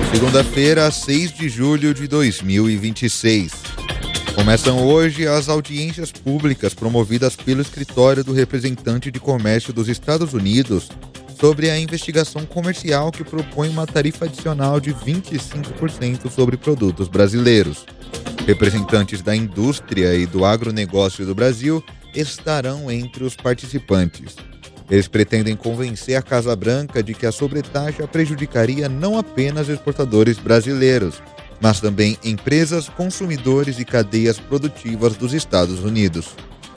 Segunda-feira, 6 de julho de 2026. Começam hoje as audiências públicas promovidas pelo Escritório do Representante de Comércio dos Estados Unidos sobre a investigação comercial que propõe uma tarifa adicional de 25% sobre produtos brasileiros. Representantes da indústria e do agronegócio do Brasil estarão entre os participantes. Eles pretendem convencer a Casa Branca de que a sobretaxa prejudicaria não apenas exportadores brasileiros, mas também empresas, consumidores e cadeias produtivas dos Estados Unidos.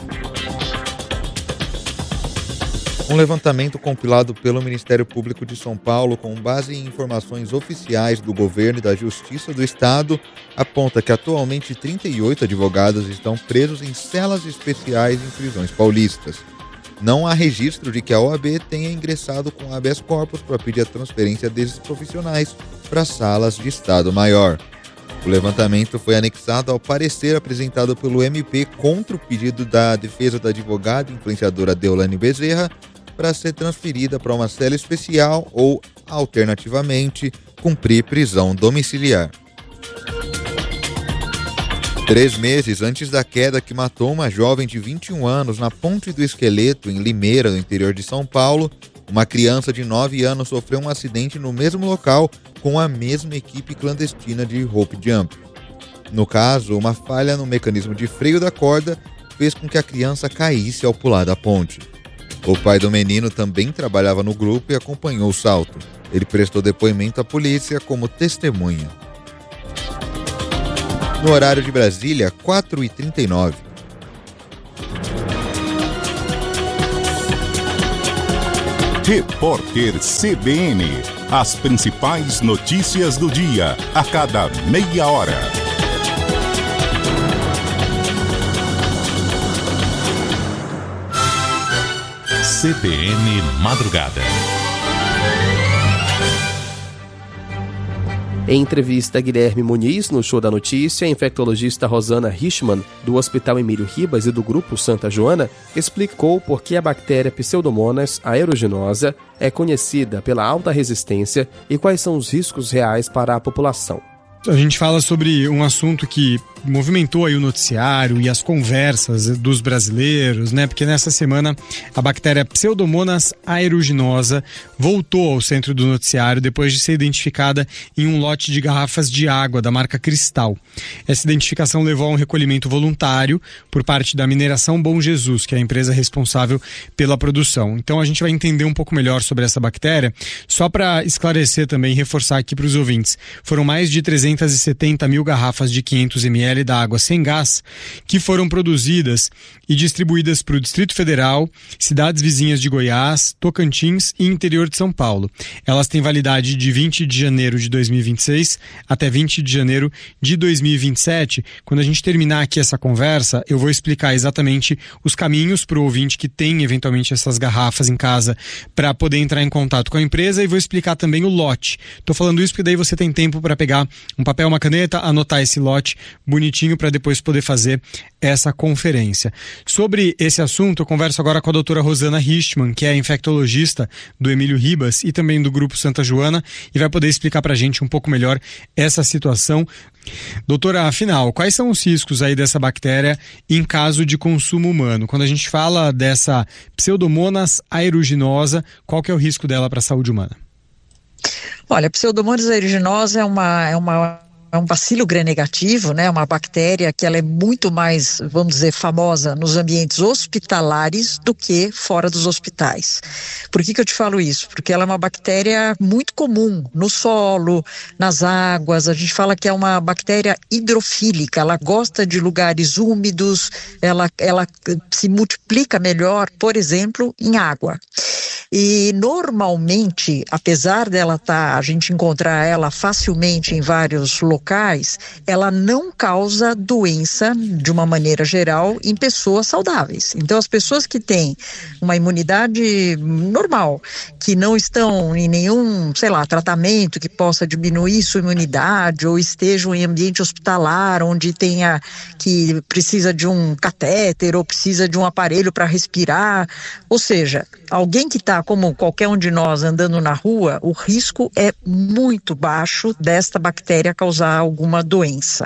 Um levantamento compilado pelo Ministério Público de São Paulo, com base em informações oficiais do governo e da Justiça do Estado, aponta que atualmente 38 advogados estão presos em celas especiais em prisões paulistas. Não há registro de que a OAB tenha ingressado com habeas corpus para pedir a transferência desses profissionais para salas de Estado Maior. O levantamento foi anexado ao parecer apresentado pelo MP contra o pedido da defesa da advogada e influenciadora Deolane Bezerra para ser transferida para uma cela especial ou, alternativamente, cumprir prisão domiciliar. 3 meses antes da queda que matou uma jovem de 21 anos na Ponte do Esqueleto, em Limeira, no interior de São Paulo, uma criança de 9 anos sofreu um acidente no mesmo local com a mesma equipe clandestina de rope jump. No caso, uma falha no mecanismo de freio da corda fez com que a criança caísse ao pular da ponte. O pai do menino também trabalhava no grupo e acompanhou o salto. Ele prestou depoimento à polícia como testemunha. No horário de Brasília, 4h39. Repórter CBN. As principais notícias do dia, a cada meia hora. CBN Madrugada. Em entrevista a Guilherme Muniz, no Show da Notícia, a infectologista Rosana Richman, do Hospital Emílio Ribas e do Grupo Santa Joana, explicou por que a bactéria Pseudomonas aeruginosa é conhecida pela alta resistência e quais são os riscos reais para a população. A gente fala sobre um assunto que movimentou aí o noticiário e as conversas dos brasileiros, né? Porque nessa semana a bactéria Pseudomonas aeruginosa voltou ao centro do noticiário depois de ser identificada em um lote de garrafas de água da marca Cristal. Essa identificação levou a um recolhimento voluntário por parte da Mineração Bom Jesus, que é a empresa responsável pela produção. Então a gente vai entender um pouco melhor sobre essa bactéria. Só para esclarecer também e reforçar aqui para os ouvintes, foram mais de 370 mil garrafas de 500 ml da água sem gás que foram produzidas e distribuídas para o Distrito Federal, cidades vizinhas de Goiás, Tocantins e interior de São Paulo. Elas têm validade de 20 de janeiro de 2026 até 20 de janeiro de 2027. Quando a gente terminar aqui essa conversa, eu vou explicar exatamente os caminhos para o ouvinte que tem eventualmente essas garrafas em casa para poder entrar em contato com a empresa, e vou explicar também o lote. Estou falando isso porque daí você tem tempo para pegar um papel, uma caneta, anotar esse lote bonitinho para depois poder fazer essa conferência. Sobre esse assunto, eu converso agora com a doutora Rosana Richman, que é infectologista do Emílio Ribas e também do Grupo Santa Joana, e vai poder explicar para a gente um pouco melhor essa situação. Doutora, afinal, quais são os riscos aí dessa bactéria em caso de consumo humano? Quando a gente fala dessa Pseudomonas aeruginosa, qual que é o risco dela para a saúde humana? Olha, a Pseudomonas aeruginosa é um bacilo gram-negativo, né? Uma bactéria que ela é muito mais, vamos dizer, famosa nos ambientes hospitalares do que fora dos hospitais. Por que eu te falo isso? Porque ela é uma bactéria muito comum no solo, nas águas. A gente fala que é uma bactéria hidrofílica, ela gosta de lugares úmidos, ela se multiplica melhor, por exemplo, em água. E normalmente, apesar dela a gente encontrar ela facilmente em vários locais, ela não causa doença de uma maneira geral em pessoas saudáveis. Então as pessoas que têm uma imunidade normal, que não estão em nenhum, tratamento que possa diminuir sua imunidade, ou estejam em ambiente hospitalar onde precisa de um catéter ou precisa de um aparelho para respirar, ou seja, alguém que está, como qualquer um de nós, andando na rua, o risco é muito baixo desta bactéria causar alguma doença.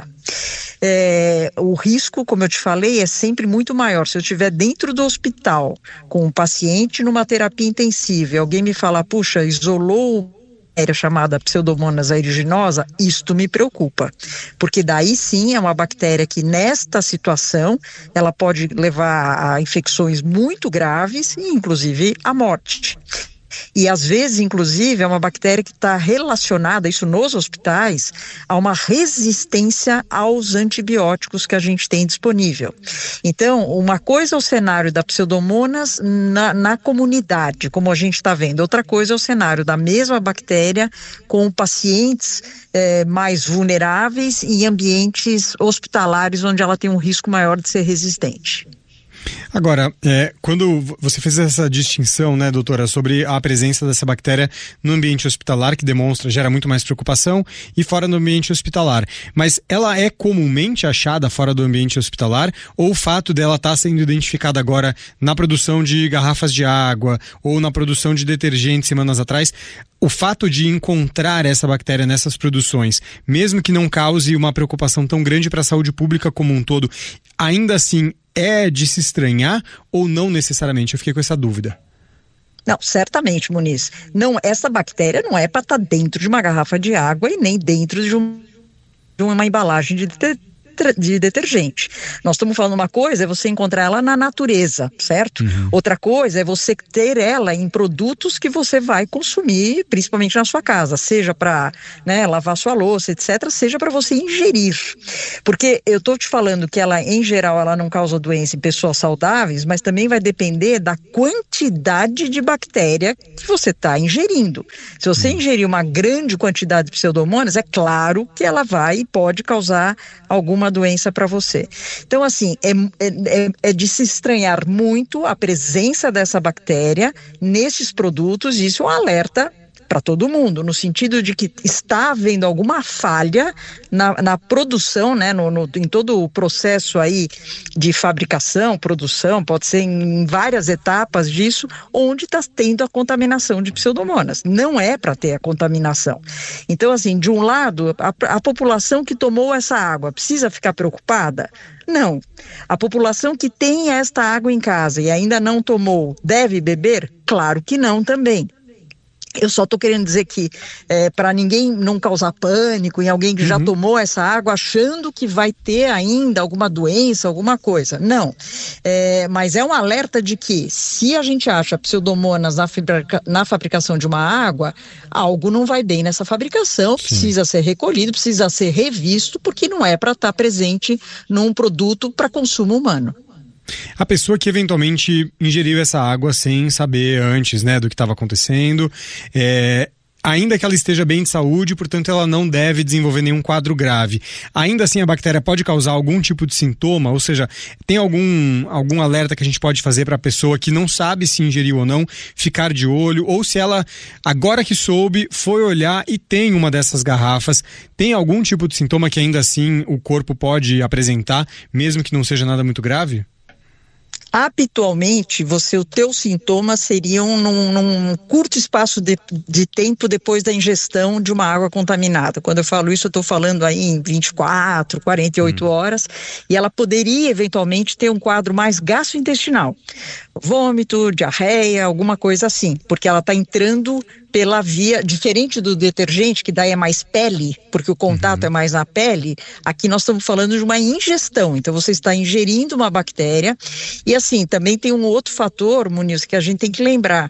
O risco, como eu te falei, é sempre muito maior. Se eu estiver dentro do hospital com um paciente numa terapia intensiva e alguém me falar, puxa, isolou bactéria chamada Pseudomonas aeruginosa, isto me preocupa, porque daí sim é uma bactéria que nesta situação ela pode levar a infecções muito graves e inclusive à morte. E às vezes, inclusive, é uma bactéria que está relacionada, isso nos hospitais, a uma resistência aos antibióticos que a gente tem disponível. Então, uma coisa é o cenário da Pseudomonas na comunidade, como a gente está vendo. Outra coisa é o cenário da mesma bactéria com pacientes mais vulneráveis e em ambientes hospitalares onde ela tem um risco maior de ser resistente. Agora, quando você fez essa distinção, né, doutora, sobre a presença dessa bactéria no ambiente hospitalar, que gera muito mais preocupação, e fora do ambiente hospitalar, mas ela é comumente achada fora do ambiente hospitalar, ou o fato dela estar sendo identificada agora na produção de garrafas de água, ou na produção de detergente semanas atrás, o fato de encontrar essa bactéria nessas produções, mesmo que não cause uma preocupação tão grande para a saúde pública como um todo, ainda assim é de se estranhar ou não necessariamente? Eu fiquei com essa dúvida. Não, certamente, Muniz. Não, essa bactéria não é para estar dentro de uma garrafa de água e nem dentro de uma embalagem de detergente. Nós estamos falando uma coisa, é você encontrar ela na natureza, certo? Uhum. Outra coisa é você ter ela em produtos que você vai consumir, principalmente na sua casa, seja para lavar sua louça, etc., seja para você ingerir. Porque eu estou te falando que ela, em geral, ela não causa doença em pessoas saudáveis, mas também vai depender da quantidade de bactéria que você está ingerindo. Se você ingerir uma grande quantidade de Pseudomonas, é claro que ela vai e pode causar alguma doença para você. Então, assim, é de se estranhar muito a presença dessa bactéria nesses produtos, e isso é um alerta para todo mundo, no sentido de que está havendo alguma falha na produção, né, em todo o processo aí de fabricação, produção, pode ser em várias etapas disso, onde está tendo a contaminação de Pseudomonas. Não é para ter a contaminação. Então, assim, de um lado, a população que tomou essa água precisa ficar preocupada? Não. A população que tem esta água em casa e ainda não tomou, deve beber? Claro que não também. Eu só estou querendo dizer que para ninguém não causar pânico em alguém que já tomou essa água achando que vai ter ainda alguma doença, alguma coisa. Não. Mas é um alerta de que se a gente acha Pseudomonas na fabricação de uma água, algo não vai bem nessa fabricação, precisa ser recolhido, precisa ser revisto, porque não é para estar presente num produto para consumo humano. A pessoa que eventualmente ingeriu essa água sem saber antes, né, do que estava acontecendo, ainda que ela esteja bem de saúde, portanto ela não deve desenvolver nenhum quadro grave. Ainda assim a bactéria pode causar algum tipo de sintoma, ou seja, tem algum alerta que a gente pode fazer para a pessoa que não sabe se ingeriu ou não, ficar de olho, ou se ela, agora que soube, foi olhar e tem uma dessas garrafas, tem algum tipo de sintoma que ainda assim o corpo pode apresentar, mesmo que não seja nada muito grave? Habitualmente, os teus sintomas seriam num curto espaço de tempo depois da ingestão de uma água contaminada. Quando eu falo isso, eu estou falando aí em 24, 48 horas, e ela poderia eventualmente ter um quadro mais gastrointestinal. Vômito, diarreia, alguma coisa assim, porque ela está entrando pela via, diferente do detergente, que daí é mais pele, porque o contato é mais na pele, aqui nós estamos falando de uma ingestão, então você está ingerindo uma bactéria, e assim, também tem um outro fator, Muniz, que a gente tem que lembrar,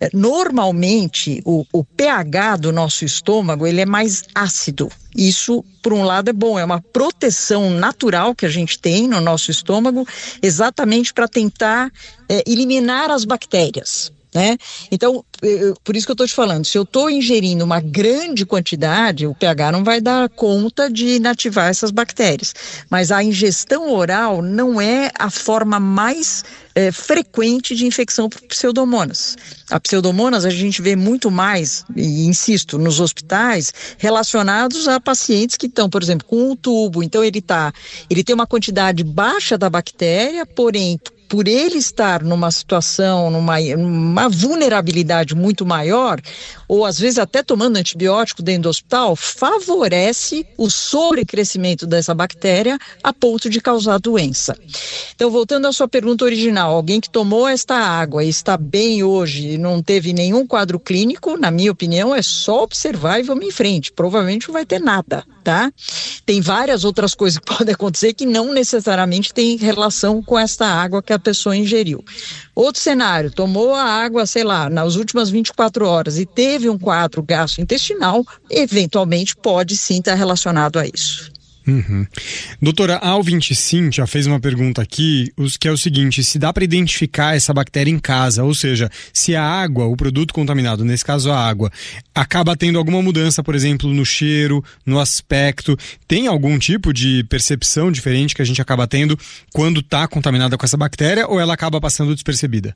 normalmente o pH do nosso estômago, ele é mais ácido. Isso, por um lado, é bom, é uma proteção natural que a gente tem no nosso estômago, exatamente para tentar eliminar as bactérias, né? Então, por isso que eu estou te falando, se eu estou ingerindo uma grande quantidade, o pH não vai dar conta de inativar essas bactérias, mas a ingestão oral não é a forma mais frequente de infecção por Pseudomonas. A Pseudomonas a gente vê muito mais, e insisto, nos hospitais, relacionados a pacientes que estão, por exemplo, com um tubo, então ele tem uma quantidade baixa da bactéria, porém por ele estar numa situação, numa vulnerabilidade muito maior, ou às vezes até tomando antibiótico dentro do hospital, favorece o sobrecrescimento dessa bactéria a ponto de causar doença. Então, voltando à sua pergunta original, alguém que tomou esta água e está bem hoje e não teve nenhum quadro clínico, na minha opinião, é só observar e vamos em frente. Provavelmente não vai ter nada, tá? Tem várias outras coisas que podem acontecer que não necessariamente tem relação com esta água que a pessoa ingeriu. Outro cenário, tomou a água, sei lá, nas últimas 24 horas e teve um quadro gastrointestinal, eventualmente pode sim estar relacionado a isso. Uhum. Doutora, a ouvinte Cíntia fez uma pergunta aqui, que é o seguinte: se dá para identificar essa bactéria em casa, ou seja, se a água, o produto contaminado, nesse caso a água, acaba tendo alguma mudança, por exemplo, no cheiro, no aspecto, tem algum tipo de percepção diferente que a gente acaba tendo quando está contaminada com essa bactéria, ou ela acaba passando despercebida?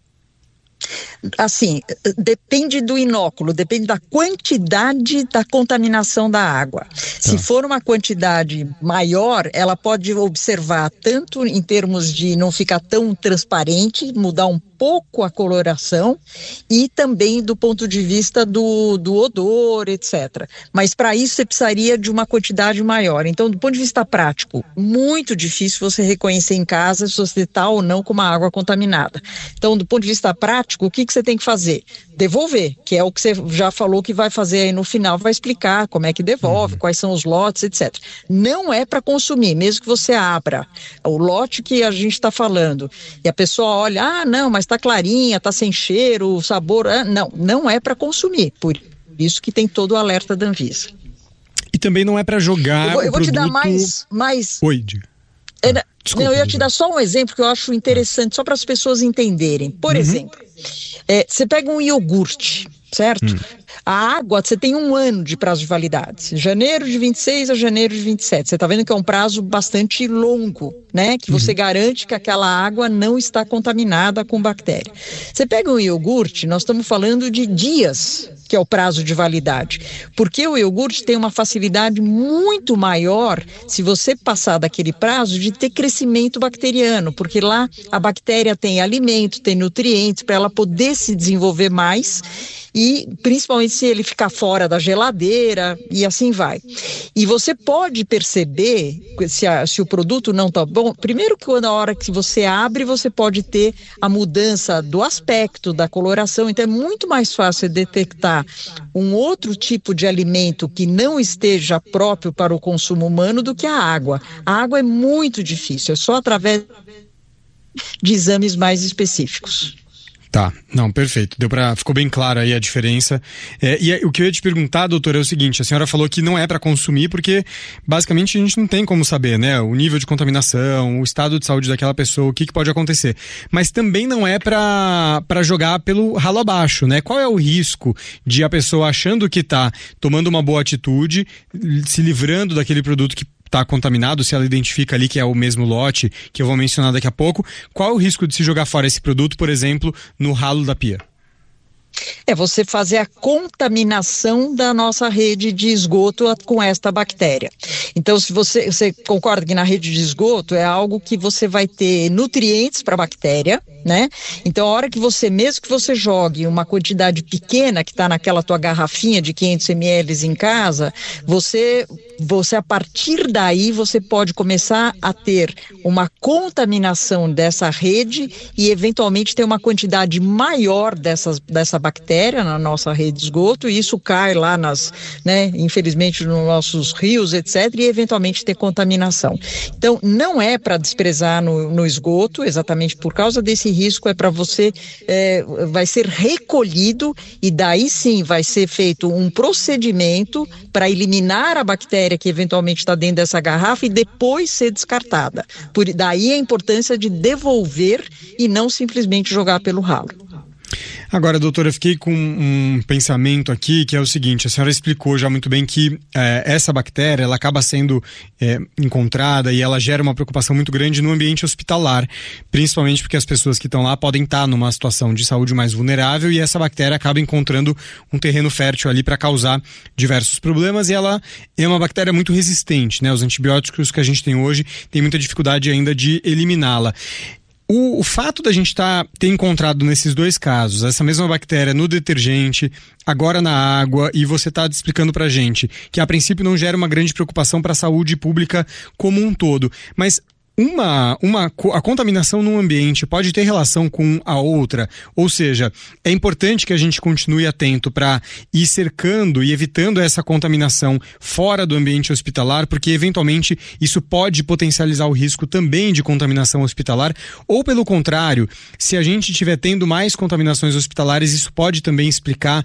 Assim, depende do inóculo, depende da quantidade da contaminação da água. Se for uma quantidade maior, ela pode observar tanto em termos de não ficar tão transparente, mudar um pouco a coloração, e também do ponto de vista do odor, etc. Mas para isso você precisaria de uma quantidade maior. Então, do ponto de vista prático, muito difícil você reconhecer em casa se você está ou não com uma água contaminada. Então, do ponto de vista prático, o que você tem que fazer? Devolver, que é o que você já falou que vai fazer aí no final, vai explicar como é que devolve, quais são os lotes, etc. Não é para consumir, mesmo que você abra o lote que a gente está falando, e a pessoa olha, não, mas está clarinha, está sem cheiro, sabor, não é para consumir, por isso que tem todo o alerta da Anvisa. E também não é para jogar eu vou te dar mais... Oi, diga. Desculpa, eu ia te dar só um exemplo que eu acho interessante, só para as pessoas entenderem. Por exemplo, você pega um iogurte, certo? A água, você tem 1 ano de prazo de validade, janeiro de 26 a janeiro de 27. Você está vendo que é um prazo bastante longo, né? Que você garante que aquela água não está contaminada com bactéria. Você pega um iogurte, nós estamos falando de dias, que é o prazo de validade, porque o iogurte tem uma facilidade muito maior, se você passar daquele prazo, de ter crescimento bacteriano, porque lá a bactéria tem alimento, tem nutrientes para ela poder se desenvolver mais, e principalmente se ele ficar fora da geladeira e assim vai. E você pode perceber se o produto não está bom, primeiro que na hora que você abre, você pode ter a mudança do aspecto, da coloração, então é muito mais fácil detectar um outro tipo de alimento que não esteja próprio para o consumo humano do que a água. A água é muito difícil, é só através de exames mais específicos. Tá, não, perfeito. Ficou bem claro aí a diferença. O que eu ia te perguntar, doutora, é o seguinte: a senhora falou que não é para consumir porque basicamente a gente não tem como saber, né? O nível de contaminação, o estado de saúde daquela pessoa, o que pode acontecer. Mas também não é para jogar pelo ralo abaixo, né? Qual é o risco de a pessoa achando que tá tomando uma boa atitude, se livrando daquele produto que está contaminado, se ela identifica ali que é o mesmo lote, que eu vou mencionar daqui a pouco, qual é o risco de se jogar fora esse produto, por exemplo, no ralo da pia? É você fazer a contaminação da nossa rede de esgoto com esta bactéria. Então, se você concorda que na rede de esgoto é algo que você vai ter nutrientes para a bactéria, né? Então, a hora que mesmo que você jogue uma quantidade pequena que está naquela tua garrafinha de 500 ml em casa, você a partir daí você pode começar a ter uma contaminação dessa rede e eventualmente ter uma quantidade maior dessa bactéria na nossa rede de esgoto, e isso cai lá infelizmente nos nossos rios, etc., e eventualmente ter contaminação. Então, não é para desprezar no esgoto, exatamente por causa desse risco, é para você, vai ser recolhido e daí sim vai ser feito um procedimento para eliminar a bactéria que eventualmente está dentro dessa garrafa e depois ser descartada. Daí a importância de devolver e não simplesmente jogar pelo ralo. Agora, doutora, eu fiquei com um pensamento aqui que é o seguinte: a senhora explicou já muito bem que essa bactéria ela acaba sendo encontrada e ela gera uma preocupação muito grande no ambiente hospitalar, principalmente porque as pessoas que estão lá podem estar numa situação de saúde mais vulnerável e essa bactéria acaba encontrando um terreno fértil ali para causar diversos problemas, e ela é uma bactéria muito resistente, né? Os antibióticos que a gente tem hoje tem muita dificuldade ainda de eliminá-la. O fato da gente ter encontrado nesses dois casos, essa mesma bactéria no detergente, agora na água, e você está explicando pra gente que a princípio não gera uma grande preocupação para a saúde pública como um todo, mas a contaminação num ambiente pode ter relação com a outra, ou seja, é importante que a gente continue atento para ir cercando e evitando essa contaminação fora do ambiente hospitalar, porque eventualmente isso pode potencializar o risco também de contaminação hospitalar, ou pelo contrário, se a gente estiver tendo mais contaminações hospitalares, isso pode também explicar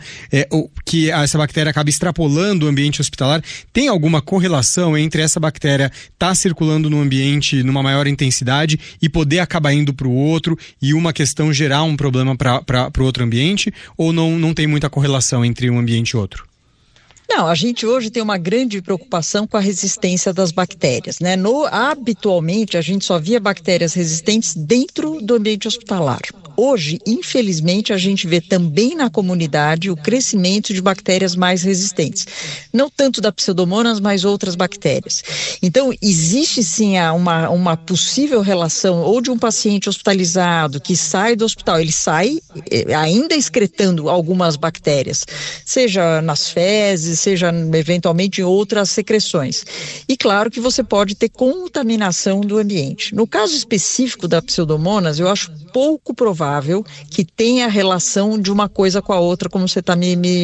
que essa bactéria acaba extrapolando o ambiente hospitalar. Tem alguma correlação entre essa bactéria estar circulando no ambiente numa maior intensidade e poder acabar indo para o outro e uma questão gerar um problema para o outro ambiente, ou não tem muita correlação entre um ambiente e outro? Não, a gente hoje tem uma grande preocupação com a resistência das bactérias, né? Habitualmente, a gente só via bactérias resistentes dentro do ambiente hospitalar. Hoje, infelizmente, a gente vê também na comunidade o crescimento de bactérias mais resistentes. Não tanto da Pseudomonas, mas outras bactérias. Então, existe sim uma possível relação ou de um paciente hospitalizado que sai do hospital, ele sai ainda excretando algumas bactérias, seja nas fezes, seja eventualmente em outras secreções. E claro que você pode ter contaminação do ambiente. No caso específico da Pseudomonas, eu acho pouco provável que tenha relação de uma coisa com a outra, como você está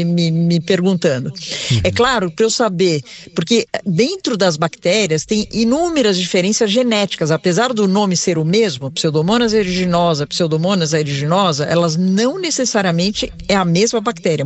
me perguntando. É claro, para eu saber, porque dentro das bactérias tem inúmeras diferenças genéticas, apesar do nome ser o mesmo, Pseudomonas aeruginosa, Pseudomonas aeruginosa, elas não necessariamente é a mesma bactéria,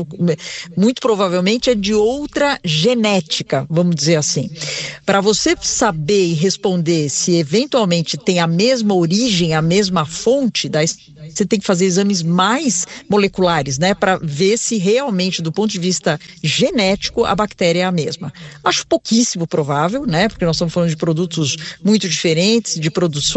muito provavelmente é de outra genética, vamos dizer assim. Para você saber e responder se eventualmente tem a mesma origem, a mesma fonte, você tem que fazer exames mais moleculares, né, para ver se realmente, do ponto de vista genético, a bactéria é a mesma. Acho pouquíssimo provável, né, porque nós estamos falando de produtos muito diferentes, de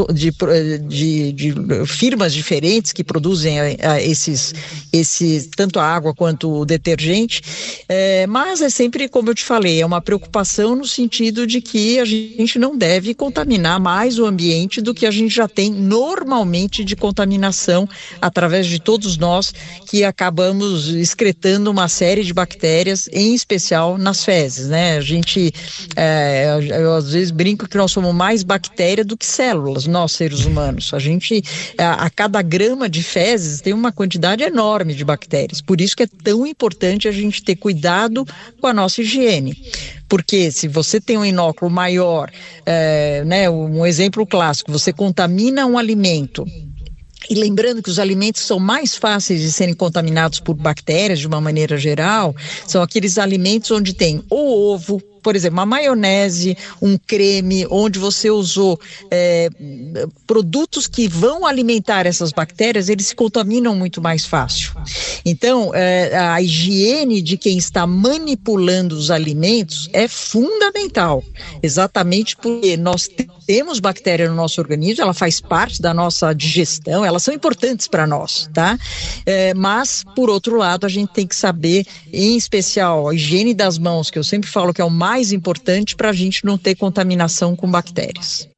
firmas diferentes que produzem tanto a água quanto o detergente, mas é sempre, como eu te falei, é uma preocupação no sentido de que a gente não deve contaminar mais o ambiente do que a gente já tem normalmente de contaminação através de todos nós que acabamos excretando uma série de bactérias, em especial nas fezes, né? A gente, eu às vezes brinco que nós somos mais bactéria do que células, nós seres humanos. A gente, a cada grama de fezes tem uma quantidade enorme de bactérias, por isso que é tão importante a gente ter cuidado com a nossa higiene. Porque se você tem um inóculo maior, né, um exemplo clássico, você contamina um alimento. E lembrando que os alimentos são mais fáceis de serem contaminados por bactérias, de uma maneira geral, são aqueles alimentos onde tem o ovo, por exemplo, uma maionese, um creme, onde você usou produtos que vão alimentar essas bactérias, eles se contaminam muito mais fácil. Então, a higiene de quem está manipulando os alimentos é fundamental, exatamente porque nós temos bactéria no nosso organismo, ela faz parte da nossa digestão, elas são importantes para nós, tá? Mas, por outro lado, a gente tem que saber, em especial, a higiene das mãos, que eu sempre falo que é o mais importante para a gente não ter contaminação com bactérias.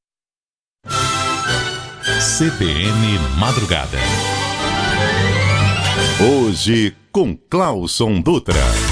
CBN Madrugada. Hoje com Clauson Dutra.